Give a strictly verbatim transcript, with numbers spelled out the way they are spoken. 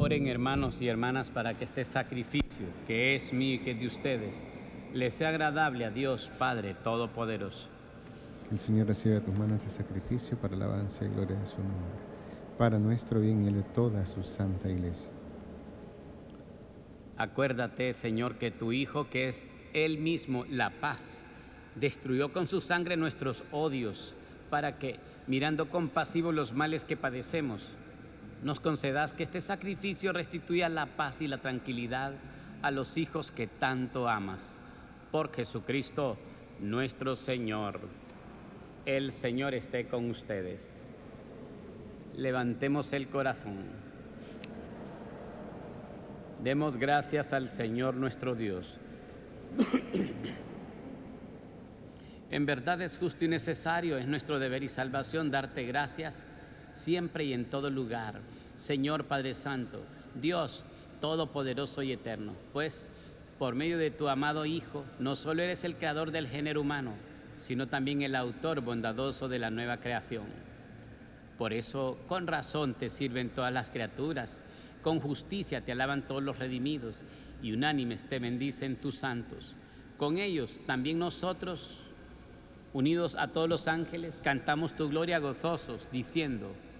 Oren, hermanos y hermanas, para que este sacrificio, que es mío y que es de ustedes, les sea agradable a Dios Padre Todopoderoso. Que el Señor reciba de tus manos este sacrificio para alabanza y gloria de su nombre, para nuestro bien y el de toda su santa iglesia. Acuérdate, Señor, que tu Hijo, que es Él mismo la paz, destruyó con su sangre nuestros odios, para que, mirando compasivos los males que padecemos, nos concedas que este sacrificio restituya la paz y la tranquilidad a los hijos que tanto amas. Por Jesucristo nuestro Señor. El Señor esté con ustedes. Levantemos el corazón. Demos gracias al Señor nuestro Dios. En verdad es justo y necesario, es nuestro deber y salvación darte gracias siempre y en todo lugar, Señor Padre Santo, Dios Todopoderoso y Eterno, pues por medio de tu amado Hijo, no solo eres el creador del género humano, sino también el autor bondadoso de la nueva creación. Por eso, con razón te sirven todas las criaturas, con justicia te alaban todos los redimidos, y unánimes te bendicen tus santos. Con ellos también nosotros, unidos a todos los ángeles, cantamos tu gloria gozosos, diciendo: